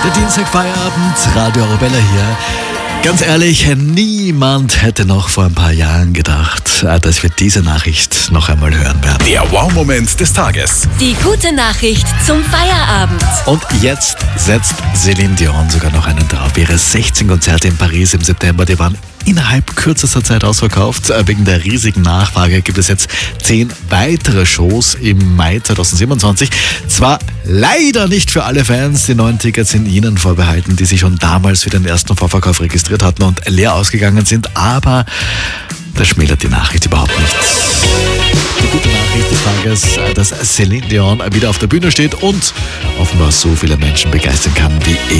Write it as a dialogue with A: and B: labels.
A: Der Dienstagfeierabend, Radio Arabella hier. Ganz ehrlich, niemand hätte noch vor ein paar Jahren gedacht, dass wir diese Nachricht noch einmal hören werden.
B: Der Wow-Moment des Tages.
C: Die gute Nachricht zum Feierabend.
A: Und jetzt setzt Celine Dion sogar noch einen drauf. Ihre 16 Konzerte in Paris im September, die waren innerhalb kürzester Zeit ausverkauft. Wegen der riesigen Nachfrage gibt es jetzt 10 weitere Shows im Mai 2027. Zwar leider nicht für alle Fans, die neuen Tickets sind jenen vorbehalten, die sich schon damals für den ersten Vorverkauf registriert hatten und leer ausgegangen sind, aber das schmälert die Nachricht überhaupt nicht. Die gute Nachricht des Tages, dass Celine Dion wieder auf der Bühne steht und offenbar so viele Menschen begeistern kann wie